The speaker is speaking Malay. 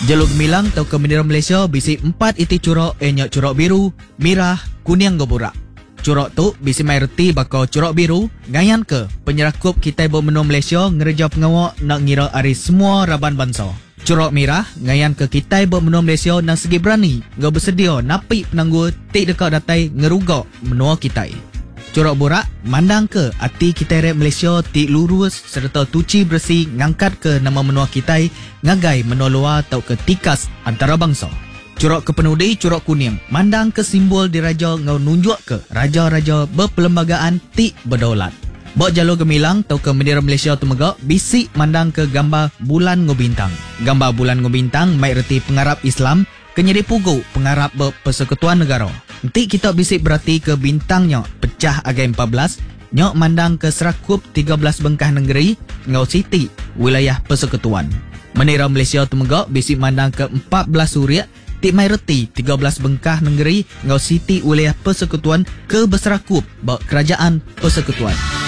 Jalur Gemilang atau ke bendera Malaysia bisi 4 iti curok nyok curok biru, merah, kuning go burak. Curok tu bisi mai reti bakal curok biru ngayan ke penyerakup kita bermenung Malaysia ngereja pengawak nak ngira ari semua raban bangsa. Curok merah ngayan ke kita bermenung Malaysia nang segi berani ngau bersedia napi penangguh tik dekat datai ngerugak menua kita. Curok burak mandang ke ati kita rep Malaysia tik lurus serta tuci bersih ngangkat ke nama menua kita ngagai menua luar atau ke tikas antara bangsa. Curok kepenudi curok kuning mandang ke simbol diraja ngau nunjuk ke raja-raja berperlembagaan tik berdaulat. Bok jalur Gemilang atau ke bendera Malaysia tu megak bisik mandang ke gambar bulan ngobintang. Gambar bulan ngobintang mai reti pengarap Islam kenyedi pugu pengarap berpersekutuan negara. Nanti kita bisik berarti ke bintangnya pecah agai 14 nyok mandang ke serakup 13 bengkah negeri ngau siti wilayah persekutuan. Bendera Malaysia tu megak bisik mandang ke 14 suria tik mai reti 13 bengkah negeri ngau siti wilayah persekutuan ke berserakup bak kerajaan persekutuan.